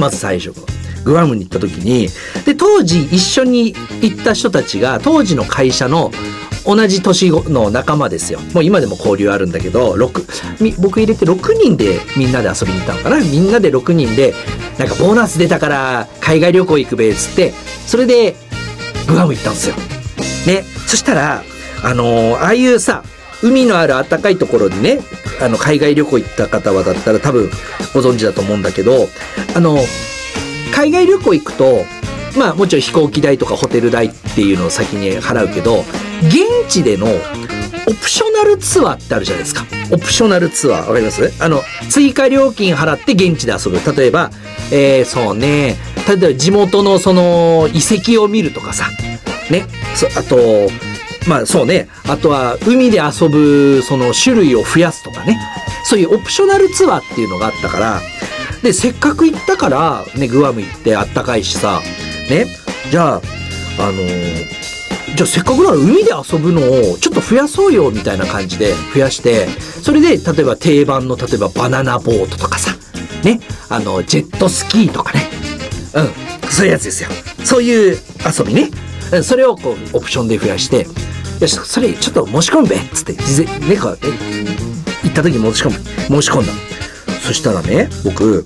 まず最初。グアムに行った時に、で、当時一緒に行った人たちが、当時の会社の同じ年の仲間ですよ。もう今でも交流あるんだけど、僕入れて6人でみんなで遊びに行ったのかな。みんなで6人で、なんかボーナス出たから海外旅行行くべ、つって、それでグアム行ったんですよ。ね、そしたら、ああいうさ、海のある暖かいところにね、海外旅行行った方はだったら多分ご存知だと思うんだけど、海外旅行行くと、まあもちろん飛行機代とかホテル代っていうのを先に払うけど、現地でのオプショナルツアーってあるじゃないですか。オプショナルツアー、わかります？追加料金払って現地で遊ぶ。例えば、そうね、例えば地元のその遺跡を見るとかさ、ね、あと、まあそうね、あとは海で遊ぶその種類を増やすとかね、そういうオプショナルツアーっていうのがあったから、で、せっかく行ったから、ね、グアム行ってあったかいしさ、ね、じゃあせっかくなら海で遊ぶのをちょっと増やそうよみたいな感じで増やして、それで例えば定番の例えばバナナボートとかさ、ね、ジェットスキーとかね、そういうやつですよ。そういう遊びね。それをこうオプションで増やして、よし、それちょっと申し込むべっつって行った時に申し込んだ。そしたらね、僕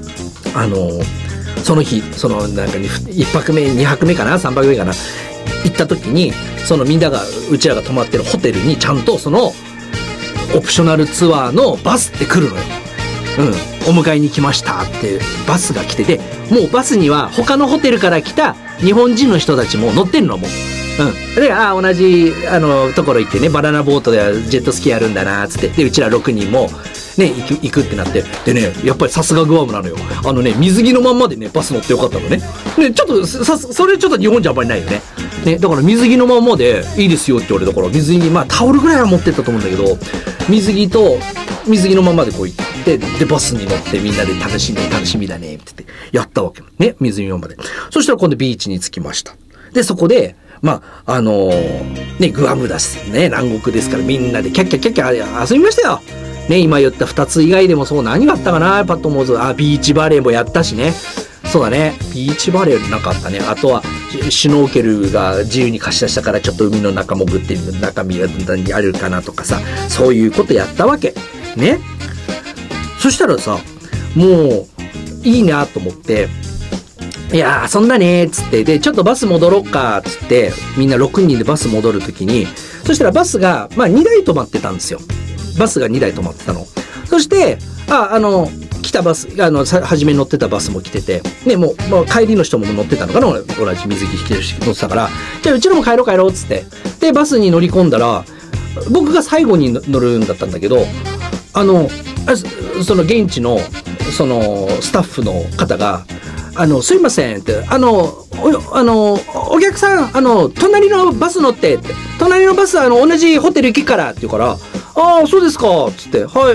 その日、なんか1泊目、2泊目かな、3泊目かな、行った時に、みんなが、うちらが泊まってるホテルにちゃんとオプショナルツアーのバスって来るのよ。お迎えに来ましたってバスが来てて、もうバスには他のホテルから来た日本人の人たちも乗ってんのもう。で、同じ、ところ行ってね、バナナボートでジェットスキーやるんだな、つって。で、うちら6人も、ね、行くってなって。でね、やっぱりさすがグアムなのよ。水着のまんまでね、バス乗ってよかったのね。ね、ちょっと、それちょっと日本じゃあんまりないよね。ね、だから水着のまんまでいいですよって言われたから、水着、まあタオルぐらいは持ってったと思うんだけど、水着のままでこう行って、で、バスに乗ってみんなで楽しみだね、って言って、やったわけ。ね、水着のままで。そしたら今度ビーチに着きました。で、そこで、まあ、ね、グアムだしね、南国ですからみんなでキャッキャ遊びましたよ。ね、今言った2つ以外でもそう何があったかな、パッと思うと、ビーチバレーもやったしね。そうだね、ビーチバレーなんかあったね。あとは、シュノーケルが自由に貸し出したからちょっと海の中潜って中身があるかなとかさ、そういうことやったわけ。ね。そしたらさ、もう、いいなと思って、いやー、そんなねーっつって、で、ちょっとバス戻ろっかーっつって、みんな6人でバス戻るときに、そしたらバスが、まあ2台止まってたんですよ。バスが2台止まってたの。そして、来たバス、初め乗ってたバスも来てて、ね、もう、帰りの人も乗ってたのかな、同じ水着引き出し乗ってたから、じゃあうちらも帰ろうっつって。で、バスに乗り込んだら、僕が最後に乗るんだったんだけど、その現地の、スタッフの方が、すいませんって、お客さん、隣のバス乗ってって、隣のバス、同じホテル行くからって言うから、ああ、そうですか、つって、はい、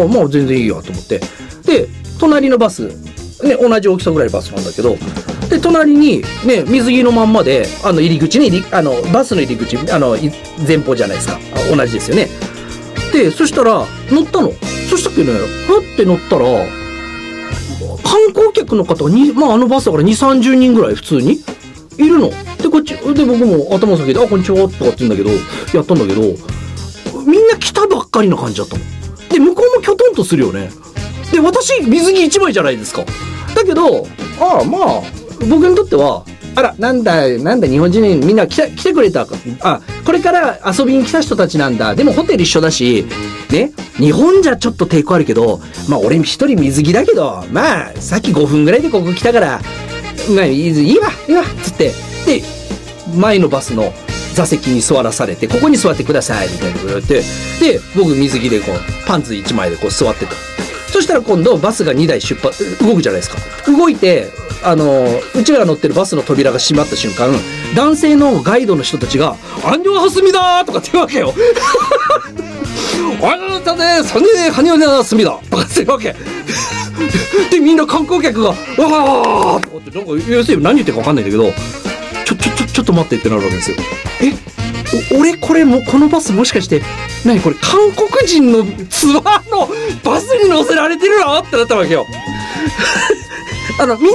もう全然いいよと思って。で、隣のバス、ね、同じ大きさぐらいのバスなんだけど、で、隣に、ね、水着のまんまで、入り口に、バスの入り口、前方じゃないですか。同じですよね。で、そしたら、乗ったの。そしたっけね、ふって乗ったら、観光客の方がまあバスだから2、30人ぐらい普通にいるの。で、こっち、で、僕も頭下げて、こんにちはとかって言うんだけど、やったんだけど、みんな来たばっかりな感じだったの。で、向こうもキョトンとするよね。で、私、水着1枚じゃないですか。だけど、まあ、僕にとっては、あら、なんだ、日本人みんな来てくれた。これから遊びに来た人たちなんだ。でもホテル一緒だし、ね、日本じゃちょっと抵抗あるけど、まあ俺一人水着だけど、まあ、さっき5分ぐらいでここ来たから、まあいいわ、つって、で、前のバスの座席に座らされて、ここに座ってください、みたいなこと言われて、で、僕水着でこう、パンツ1枚でこう座ってた。そしたら今度バスが2台動くじゃないですか。動いて、うちらが乗ってるバスの扉が閉まった瞬間、男性のガイドの人たちが、アンニョンハスミだーとかって言うわけよ。あなたね、サネーハニョンハスミだとかって言うわけ。で、みんな観光客が、わーとかって、なんか、要するに何言ってるか分かんないんだけど、ちょっと待ってってなるわけですよ。俺これもこのバスもしかして何これ韓国人のツアーのバスに乗せられてるのってなったわけよ。みん